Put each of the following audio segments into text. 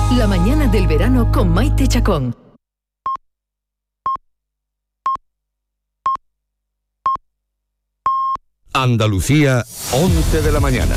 La mañana del verano con Maite Chacón. Andalucía, 11 de la mañana.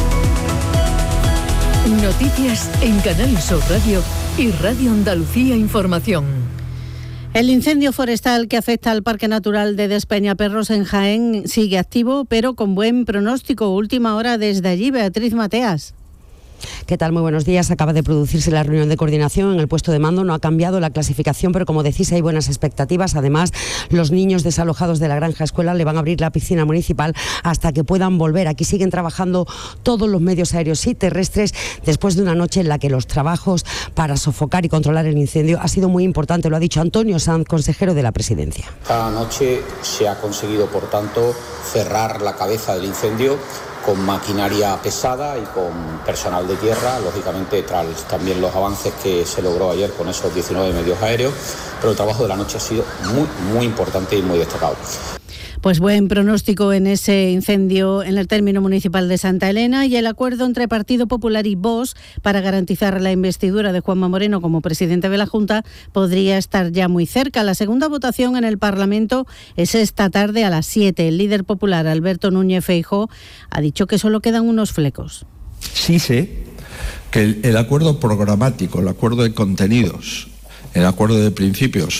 Noticias en Canal Sur Radio y Radio Andalucía Información. El incendio forestal que afecta al Parque Natural de Despeñaperros en Jaén sigue activo, pero con buen pronóstico. Última hora desde allí, Beatriz Mateas. ¿Qué tal? Muy buenos días. Acaba de producirse la reunión de coordinación en el puesto de mando. No ha cambiado la clasificación, pero como decís, hay buenas expectativas. Además, los niños desalojados de la granja escuela le van a abrir la piscina municipal hasta que puedan volver. Aquí siguen trabajando todos los medios aéreos y terrestres después de una noche en la que los trabajos para sofocar y controlar el incendio ha sido muy importante. Lo ha dicho Antonio Sanz, consejero de la Presidencia. Esta noche se ha conseguido, por tanto, cerrar la cabeza del incendio con maquinaria pesada y con personal de tierra, lógicamente tras también los avances que se logró ayer con esos 19 medios aéreos, pero el trabajo de la noche ha sido muy importante y muy destacado. Pues buen pronóstico en ese incendio en el término municipal de Santa Elena y el acuerdo entre Partido Popular y Vox para garantizar la investidura de Juanma Moreno como presidente de la Junta podría estar ya muy cerca. La segunda votación en el Parlamento es esta tarde a las 7. El líder popular, Alberto Núñez Feijóo, ha dicho que solo quedan unos flecos. Sí sé que el acuerdo programático, el acuerdo de contenidos, el acuerdo de principios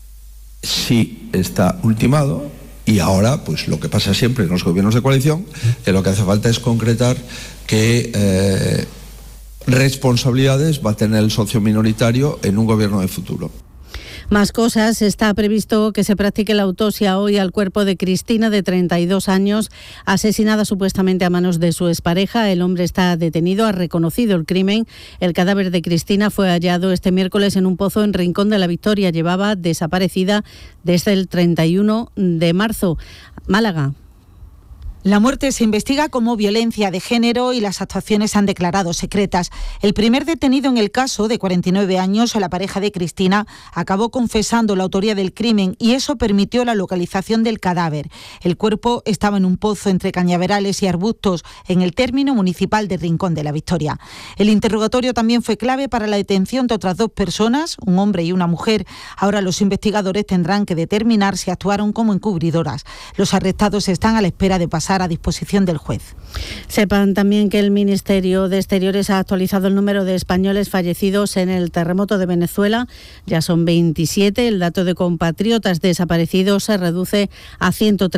sí está ultimado. Y ahora, pues lo que pasa siempre en los gobiernos de coalición, que lo que hace falta es concretar qué responsabilidades va a tener el socio minoritario en un gobierno de futuro. Más cosas. Está previsto que se practique la autopsia hoy al cuerpo de Cristina, de 32 años, asesinada supuestamente a manos de su expareja. El hombre está detenido, ha reconocido el crimen. El cadáver de Cristina fue hallado este miércoles en un pozo en Rincón de la Victoria. Llevaba desaparecida desde el 31 de marzo. Málaga. La muerte se investiga como violencia de género y las actuaciones se han declarado secretas. El primer detenido en el caso, de 49 años, la pareja de Cristina, acabó confesando la autoría del crimen y eso permitió la localización del cadáver. El cuerpo estaba en un pozo entre cañaverales y arbustos en el término municipal de Rincón de la Victoria. El interrogatorio también fue clave para la detención de otras dos personas, un hombre y una mujer. Ahora los investigadores tendrán que determinar si actuaron como encubridoras. Los arrestados están a la espera de pasar a disposición del juez. Sepan también que el Ministerio de Exteriores ha actualizado el número de españoles fallecidos en el terremoto de Venezuela. Ya son 27. El dato de compatriotas desaparecidos se reduce a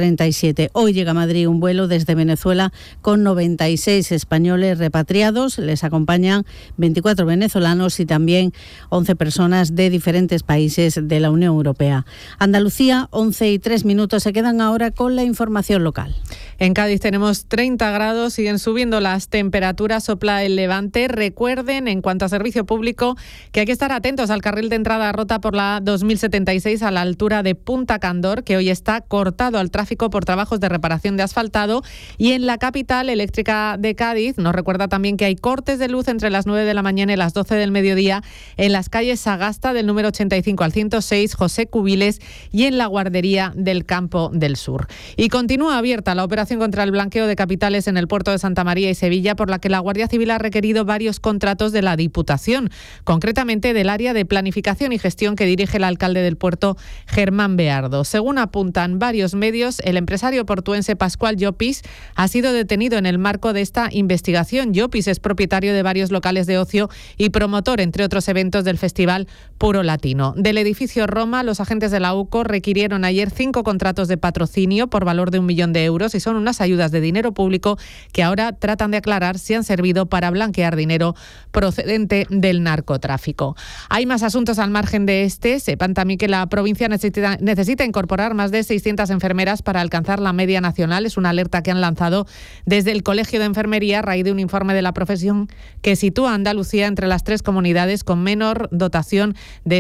137. Hoy llega a Madrid un vuelo desde Venezuela con 96 españoles repatriados. Les acompañan 24 venezolanos y también 11 personas de diferentes países de la Unión Europea. Andalucía, 11:03. Se quedan ahora con la información local. En Cádiz tenemos 30 grados, siguen subiendo las temperaturas, sopla el levante. Recuerden, en cuanto a servicio público, que hay que estar atentos al carril de entrada rota por la 2076 a la altura de Punta Candor, que hoy está cortado al tráfico por trabajos de reparación de asfaltado. Y en la capital eléctrica de Cádiz nos recuerda también que hay cortes de luz entre las 9 de la mañana y las 12 del mediodía en las calles Sagasta del número 85 al 106, José Cubiles y en la guardería del Campo del Sur. Y continúa abierta la operación contra el blanqueo de capitales en el puerto de Santa María y Sevilla, por la que la Guardia Civil ha requerido varios contratos de la Diputación, concretamente del área de planificación y gestión que dirige el alcalde del puerto, Germán Beardo. Según apuntan varios medios, el empresario portuense Pascual Llopis ha sido detenido en el marco de esta investigación. Llopis es propietario de varios locales de ocio y promotor, entre otros eventos, del Festival Puro Latino. Del edificio Roma, los agentes de la UCO requirieron ayer 5 contratos de patrocinio por valor de 1 millón de euros y son unas ayudas de dinero público que ahora tratan de aclarar si han servido para blanquear dinero procedente del narcotráfico. Hay más asuntos al margen de este. Sepan también que la provincia necesita incorporar más de 600 enfermeras para alcanzar la media nacional. Es una alerta que han lanzado desde el Colegio de Enfermería a raíz de un informe de la profesión que sitúa a Andalucía entre las 3 comunidades con menor dotación de